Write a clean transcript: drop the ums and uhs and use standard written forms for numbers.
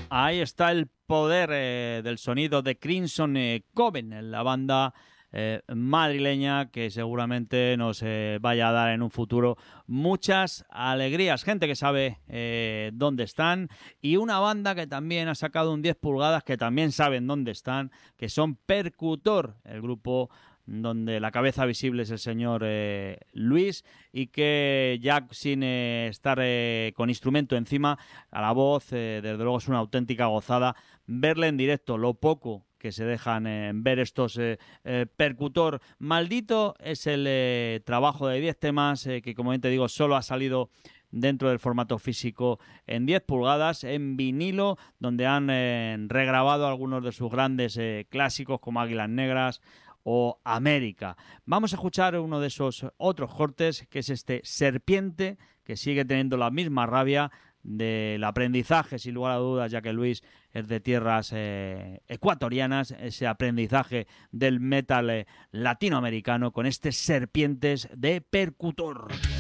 Ahí está el poder del sonido de Crimson Coven, la banda madrileña que seguramente nos vaya a dar en un futuro muchas alegrías. Gente que sabe dónde están, y una banda que también ha sacado un 10 pulgadas que también saben dónde están, que son Percutor, el grupo donde la cabeza visible es el señor Luis, y que ya sin estar con instrumento encima, a la voz, desde luego es una auténtica gozada verle en directo. Lo poco que se dejan ver estos Percutor. Maldito es el trabajo de 10 temas que, como bien te digo, solo ha salido dentro del formato físico en 10 pulgadas, en vinilo, donde han regrabado algunos de sus grandes clásicos como Águilas Negras o América. Vamos a escuchar uno de esos otros cortes, que es este Serpiente, que sigue teniendo la misma rabia del aprendizaje, sin lugar a dudas, ya que Luis es de tierras ecuatorianas, ese aprendizaje del metal latinoamericano con este Serpientes de Percutor.